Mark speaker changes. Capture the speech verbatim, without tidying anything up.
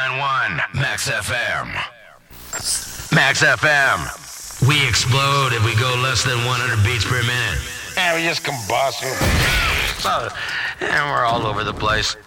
Speaker 1: nine one, Max F M. Max F M. We explode if we go less than one hundred beats per minute.
Speaker 2: Yeah, we just combust.
Speaker 1: So, and we're all over the place.